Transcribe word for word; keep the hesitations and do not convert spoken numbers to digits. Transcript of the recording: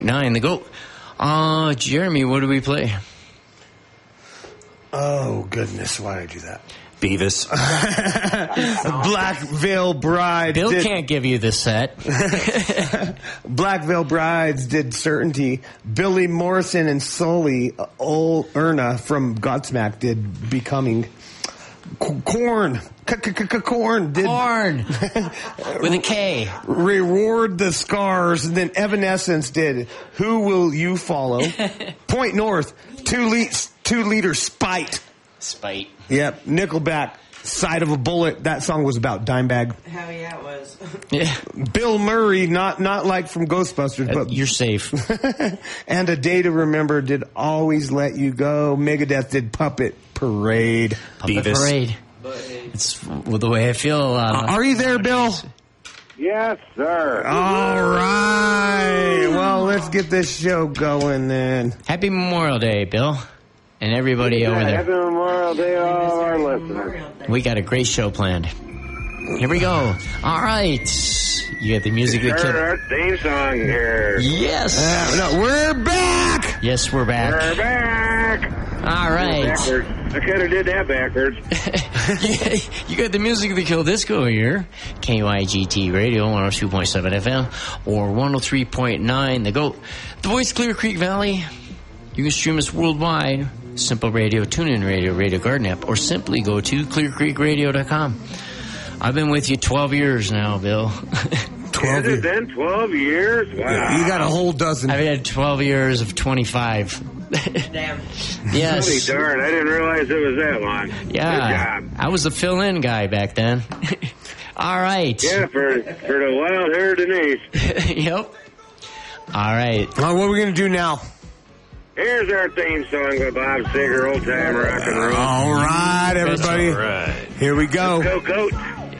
Nine, the GOAT. Uh, Jeremy, what do we play? Oh, goodness. Why did I do that? Beavis. Black Veil Bride. Bill did, can't give you the set. Black Veil Brides did Certainty. Billy Morrison and Sully, uh, old Erna from Godsmack did Becoming. Korn. Korn did. Korn. With a K. Reward the Scars. And then Evanescence did Who Will You Follow? Point North. Two, le- two Liter Spite. Spite. Yep. Nickelback. Side of a Bullet. That song was about Dimebag. Hell yeah, it was. Yeah. Bill Murray, not not like from Ghostbusters, Uh, but you're safe. And A Day to Remember did Always Let You Go. Megadeth did Puppet Parade. Puppet Beavis. Parade. It's well, the way I feel. Uh, Uh, are you there, Bill? Yes, sir. All right. Well, let's get this show going then. Happy Memorial Day, Bill. And everybody Yeah, over Happy there. Memorial Day, all our listeners. We got a great show planned. Here we go. All right. You got the music that Heard killed. our theme song here. Yes. Uh, no, we're back. Yes, we're back. We're back. All right. Backwards. I kind of did that backwards. You got the music that killed disco here. K Y G T Radio, one oh two point seven F M, or one oh three point nine, the GOAT. The Voice, Clear Creek Valley. You can stream us worldwide. Simple Radio, TuneIn Radio, Radio Garden app, or simply go to clear creek radio dot com. I've been with you twelve years now, Bill. twelve Has it been twelve years? Wow. You got a whole dozen. I've had twelve years of twenty-five. Damn. Yes. Holy darn, I didn't realize it was that long. Yeah. Good job. I was the fill-in guy back then. All right. Yeah, for, for the wild-haired Denise. Yep. All right. Uh, what are we going to do now? Here's our theme song by Bob Seger, Old Time Rock and Roll. All right, everybody. All right. Here we go. Go, Goat.